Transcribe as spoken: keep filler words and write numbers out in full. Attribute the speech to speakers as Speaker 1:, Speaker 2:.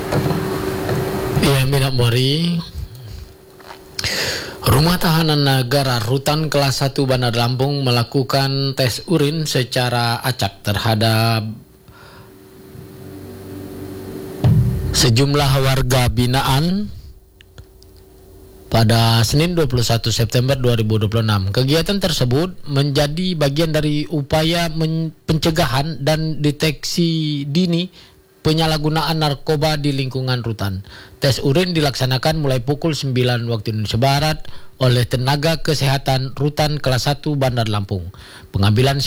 Speaker 1: Iya, Minak Mori. Rumah Tahanan Negara Rutan Kelas satu Bandar Lampung melakukan tes urin secara acak terhadap sejumlah warga binaan pada Senin dua puluh satu September dua ribu dua puluh enam. Kegiatan tersebut menjadi bagian dari upaya men- pencegahan dan deteksi dini penyalahgunaan narkoba di lingkungan rutan. Tes urin dilaksanakan mulai pukul sembilan waktu Indonesia Barat oleh tenaga kesehatan Rutan Kelas satu Bandar Lampung. Pengambilan